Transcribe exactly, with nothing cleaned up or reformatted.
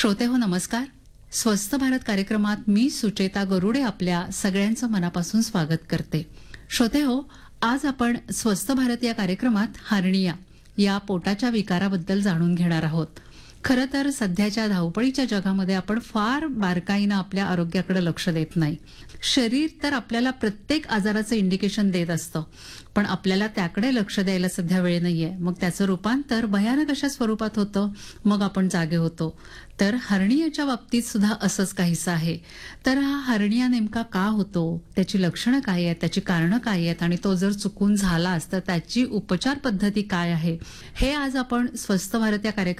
श्रोते हो नमस्कार. स्वस्थ भारत कार्यक्रमात मी सुचेता गरुडे आपल्या सगळ्यांचं मनापासून स्वागत करते. श्रोते हो, आज आपण स्वस्थ भारत या कार्यक्रमात हार्निया या पोटाच्या विकाराबद्दल जाणून घेणार आहोत. खरं तर सध्याच्या धावपळीच्या जगामध्ये आपण फार बारकाईनं आपल्या आरोग्याकडे लक्ष देत नाही. शरीर तर आपल्याला प्रत्येक आजाराचं इंडिकेशन देत असतं, पण आपल्याला त्याकडे लक्ष द्यायला सध्या वेळ नाहीये. मग त्याचं रूपांतर भयानक अशा स्वरूपात होतं, मग आपण जागे होतो. तर हर्नियाच्या बाबतीत सुद्धा असंच काहीसं आहे. तर हा हर्निया नेमका का होतो, त्याची लक्षणं काय आहेत, त्याची कारणं काय आहेत आणि तो जर चुकून झालाच तर त्याची उपचार पद्धती काय आहे, हे आज आपण स्वस्थ भारत या कार्यक्रमात